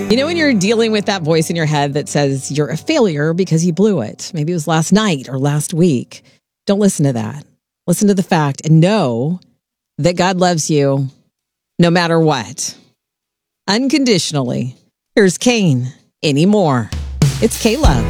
You know, when you're dealing with that voice in your head that says you're a failure because you blew it, maybe it was last night or last week, don't listen to that. Listen to the fact and know that God loves you no matter what. Unconditionally. Here's Kane. Anymore. It's K-Love.